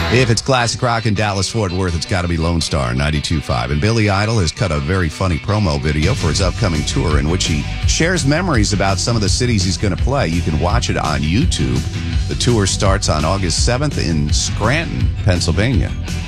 If it's classic rock in Dallas-Fort Worth, it's got to be Lone Star 92.5. And Billy Idol has cut a very funny promo video for his upcoming tour in which he shares memories about some of the cities he's going to play. You can watch it on YouTube. The tour starts on August 7th in Scranton, Pennsylvania.